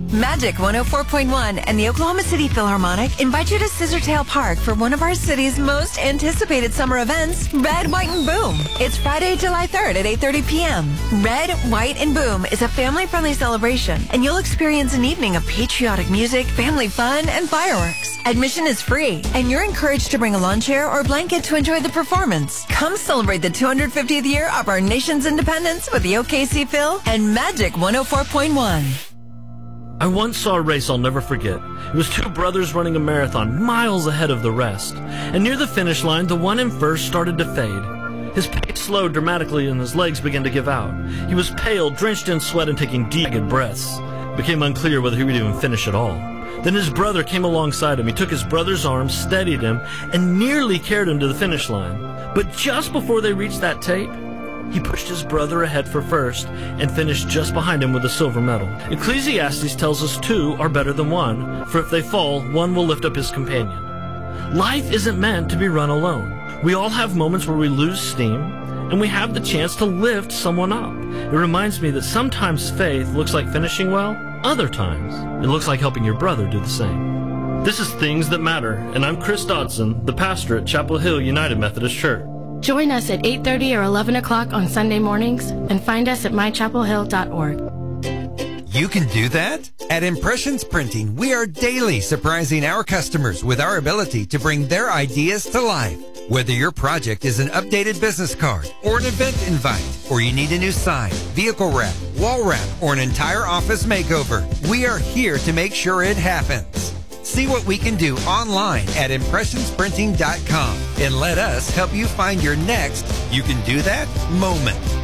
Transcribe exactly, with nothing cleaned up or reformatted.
Magic one oh four point one and the Oklahoma City Philharmonic invite you to Scissortail Park for one of our city's most anticipated summer events, Red, White, and Boom. It's Friday, July third at eight thirty p.m. Red, White, and Boom is a family-friendly celebration, and you'll experience an evening of patriotic music, family fun, and fireworks. Admission is free, and you're encouraged to bring a lawn chair or blanket to enjoy the performance. Come celebrate the two hundred fiftieth year of our nation's independence with the O K C Phil and Magic one oh four point one. I once saw a race I'll never forget. It was two brothers running a marathon miles ahead of the rest. And near the finish line, the one in first started to fade. His pace slowed dramatically and his legs began to give out. He was pale, drenched in sweat, and taking deep breaths. It became unclear whether he would even finish at all. Then his brother came alongside him. He took his brother's arm, steadied him, and nearly carried him to the finish line. But just before they reached that tape, he pushed his brother ahead for first and finished just behind him with a silver medal. Ecclesiastes tells us two are better than one, for if they fall, one will lift up his companion. Life isn't meant to be run alone. We all have moments where we lose steam, and we have the chance to lift someone up. It reminds me that sometimes faith looks like finishing well, other times it looks like helping your brother do the same. This is Things That Matter, and I'm Chris Dodson, the pastor at Chapel Hill United Methodist Church. Join us at eight thirty or eleven o'clock on Sunday mornings and find us at my chapel hill dot org. You can do that? At Impressions Printing, we are daily surprising our customers with our ability to bring their ideas to life. Whether your project is an updated business card or an event invite, or you need a new sign, vehicle wrap, wall wrap, or an entire office makeover, we are here to make sure it happens. See what we can do online at impressions printing dot com and let us help you find your next You Can Do That moment.